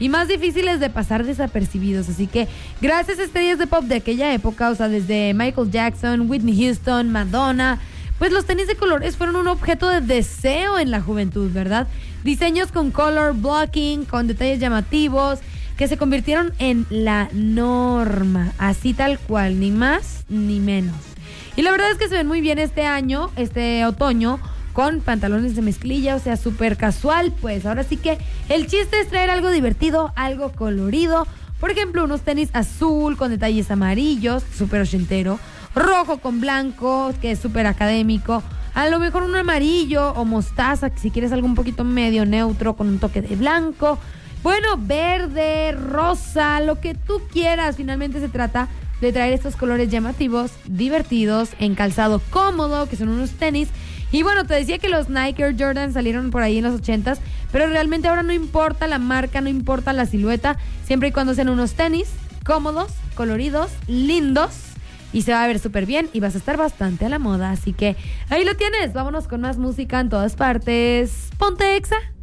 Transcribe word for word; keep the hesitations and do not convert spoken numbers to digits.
y más difíciles de pasar desapercibidos. Así que gracias a estrellas de pop de aquella época, o sea, desde Michael Jackson, Whitney Houston, Madonna, pues los tenis de colores fueron un objeto de deseo en la juventud, ¿verdad? Diseños con color blocking, con detalles llamativos, que se convirtieron en la norma, así tal cual, ni más ni menos. Y la verdad es que se ven muy bien este año, este otoño, con pantalones de mezclilla, o sea, súper casual. Pues ahora sí que el chiste es traer algo divertido, algo colorido. Por ejemplo, unos tenis azul con detalles amarillos, súper ochentero, rojo con blanco, que es súper académico, a lo mejor un amarillo o mostaza, si quieres algo un poquito medio neutro con un toque de blanco. Bueno, verde, rosa, lo que tú quieras. Finalmente se trata de traer estos colores llamativos, divertidos, en calzado cómodo, que son unos tenis. Y bueno, te decía que los Nike Air Jordan salieron por ahí en los ochentas, pero realmente ahora no importa la marca, no importa la silueta, siempre y cuando sean unos tenis cómodos, coloridos, lindos, y se va a ver súper bien y vas a estar bastante a la moda. Así que ahí lo tienes, vámonos con más música en todas partes. Ponte Exa.